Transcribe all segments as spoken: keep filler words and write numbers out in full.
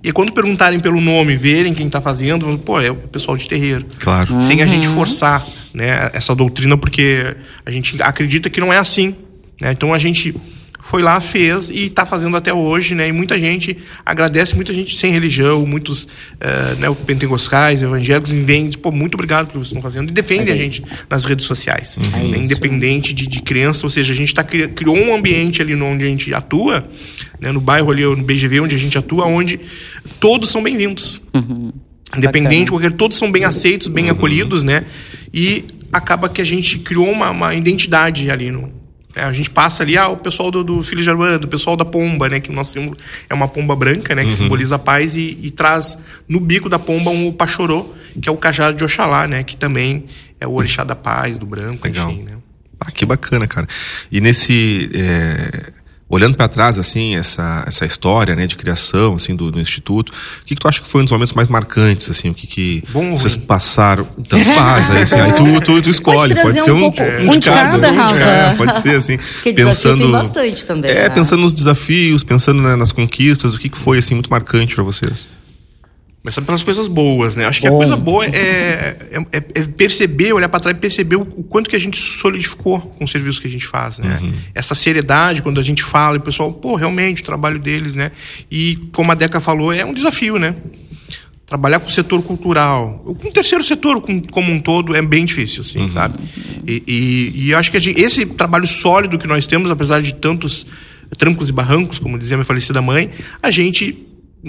E quando perguntarem pelo nome, verem quem tá fazendo, pô, é o pessoal de terreiro. Claro. Uhum. Sem a gente forçar, né, essa doutrina, porque a gente acredita que não é assim, né? Então a gente foi lá, fez e tá fazendo até hoje, né? E muita gente agradece, muita gente sem religião, muitos uh, né, pentecostais, evangélicos, vêm, pô, muito obrigado pelo que vocês estão fazendo, e defendem é a gente nas redes sociais, uhum. né, independente de, de crença, ou seja, a gente tá, criou um ambiente ali onde a gente atua, né, no bairro ali, no B G V, onde a gente atua, onde todos são bem-vindos. Uhum. Independente, qualquer, todos são bem aceitos, bem uhum. acolhidos, né? E acaba que a gente criou uma, uma identidade ali no... A gente passa ali, ah, o pessoal do, do Filho de Aruanda, o pessoal da pomba, né? Que o nosso símbolo é uma pomba branca, né? Que uhum. simboliza a paz e, e traz no bico da pomba um pachorô, que é o cajado de Oxalá, né? Que também é o orixá da paz, do branco, legal. Enfim, né? Ah, que bacana, cara. E nesse... É... Olhando para trás, assim, essa, essa história, né, de criação, assim, do, do Instituto, o que, que tu acha que foi um dos momentos mais marcantes, assim, o que que Bom, vocês ruim. passaram? Tanto faz, aí, assim, aí tu, tu, tu escolhe, pode, pode ser um, um, pouco, um, um de cada, cada Rafa. É, pode ser, assim, porque pensando... tem bastante também. É, né? pensando nos desafios, pensando na, nas conquistas, o que que foi, assim, muito marcante para vocês? Começando pelas coisas boas, né? Acho que Bom. a coisa boa é, é, é, é perceber, olhar para trás e perceber o, o quanto que a gente solidificou com o serviço que a gente faz, né? Uhum. Essa seriedade, quando a gente fala, e o pessoal, pô, realmente, o trabalho deles, né? E como a Deca falou, é um desafio, né? Trabalhar com o setor cultural, com o terceiro setor como um todo, é bem difícil, assim, uhum. sabe? E, e, e acho que a gente, esse trabalho sólido que nós temos, apesar de tantos trancos e barrancos, como dizia minha falecida mãe, a gente...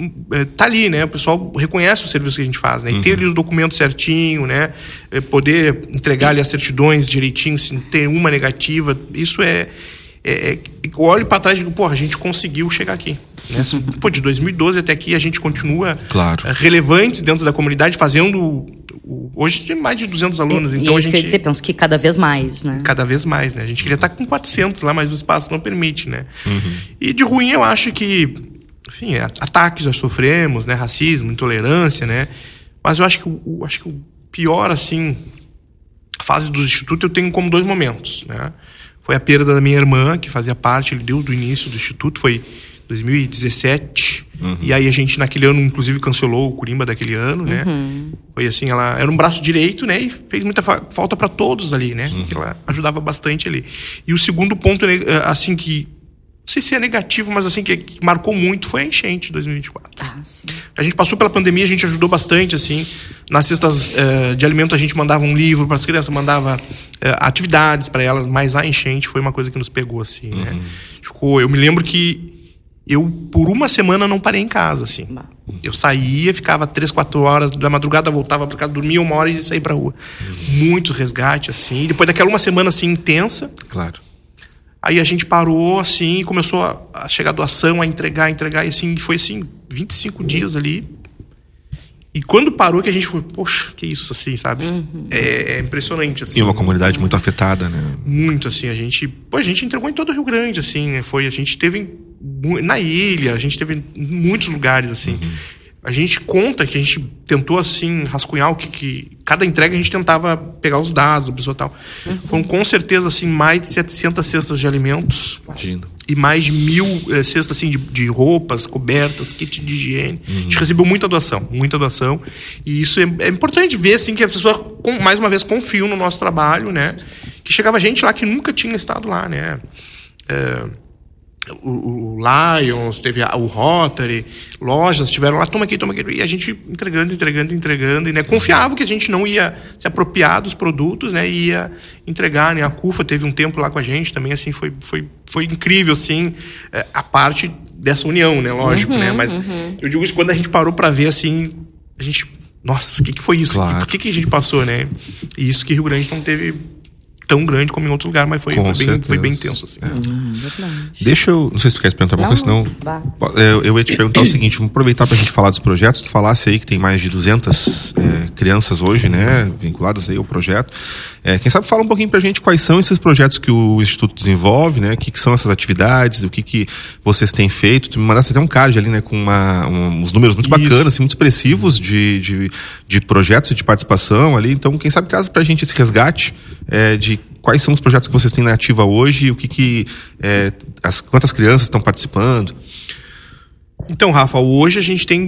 tá ali, né? O pessoal reconhece o serviço que a gente faz, né? E uhum. ter ali os documentos certinho, né? Poder entregar ali as certidões direitinho, sem ter uma negativa, isso é... é, é eu olho para trás e digo, pô, a gente conseguiu chegar aqui, né? Pô, de dois mil e doze até aqui a gente continua claro. relevantes dentro da comunidade, fazendo... Hoje tem mais de duzentos alunos, e, então e a gente... que eu ia dizer, penso que cada vez mais, né? Cada vez mais, né? A gente queria estar com quatrocentos lá, mas o espaço não permite, né? Uhum. E de ruim eu acho que... Enfim, ataques nós sofremos, né? Racismo, intolerância, né? Mas eu acho que o, acho que o pior, assim, a fase do Instituto eu tenho como dois momentos, né? Foi a perda da minha irmã, que fazia parte, ele deu do início do Instituto, foi dois mil e dezessete. Uhum. E aí a gente, naquele ano, inclusive, cancelou o Curimba daquele ano, né? Uhum. Foi assim, ela era um braço direito, né? E fez muita fa- falta para todos ali, né? Uhum. Ela ajudava bastante ali. E o segundo ponto, assim, que... Não sei se é negativo, mas assim, que, que marcou muito foi a enchente de dois mil e vinte e quatro. Ah, sim. A gente passou pela pandemia, a gente ajudou bastante, assim. Nas cestas uh, de alimento a gente mandava um livro para as crianças, mandava uh, atividades para elas, mas a enchente foi uma coisa que nos pegou, assim, uhum. né? Ficou, eu me lembro que eu, por uma semana, não parei em casa, assim. Eu saía, ficava três, quatro horas da madrugada, voltava para casa, dormia uma hora e saía para rua. Uhum. Muito resgate, assim. E depois daquela uma semana, assim, intensa... Claro. Aí a gente parou, assim, começou a, a chegar a doação, a entregar, a entregar, e assim, foi assim, vinte e cinco uhum. dias ali. E quando parou que a gente foi, poxa, que isso, assim, sabe? Uhum. É, é impressionante, assim. E uma comunidade muito afetada, né? Muito, assim, a gente... Pô, a gente entregou em todo o Rio Grande, assim, né? Foi, a gente teve na ilha, a gente teve em muitos lugares, assim. Uhum. A gente conta que a gente tentou, assim, rascunhar o que... que cada entrega a gente tentava pegar os dados da pessoa e tal. Uhum. Foram, com certeza, assim, mais de setecentas cestas de alimentos. Imagina. E mais de mil eh, cestas, assim, de, de roupas, cobertas, kit de higiene. Uhum. A gente recebeu muita doação, muita doação. E isso é, é importante ver, assim, que as pessoas, com, mais uma vez, confiam no nosso trabalho, né? Que chegava gente lá que nunca tinha estado lá, né? É... O, o Lions, teve a, o Rotary, lojas estiveram lá, toma aqui, toma aqui, e a gente entregando, entregando, entregando, e né, confiava que a gente não ia se apropriar dos produtos, né, e ia entregar, né, a CUFA teve um tempo lá com a gente também, assim, foi, foi, foi incrível, assim, a parte dessa união, né, lógico, uhum, né, mas uhum. eu digo isso quando a gente parou para ver, assim, a gente, nossa, o que, que foi isso? Claro. Por que, que a gente passou, né, e isso que Rio Grande não teve tão grande como em outro lugar, mas foi, foi, bem, foi bem intenso, assim. É. Hum, Deixa eu... Não sei se tu quer perguntar alguma coisa, senão... Eu, eu ia te perguntar o seguinte, vamos aproveitar pra gente falar dos projetos. Tu falasse aí que tem mais de duzentas é, crianças hoje, né, vinculadas aí ao projeto. É, quem sabe fala um pouquinho pra gente quais são esses projetos que o Instituto desenvolve, né, o que, que são essas atividades, o que, que vocês têm feito. Tu me mandaste até um card ali, né, com uma, um, uns números muito Isso. bacanas, assim, muito expressivos de, de, de projetos e de participação ali. Então, quem sabe traz pra gente esse resgate é, de quais são os projetos que vocês têm na ativa hoje, o que que é, as, quantas crianças estão participando. Então, Rafa, hoje a gente tem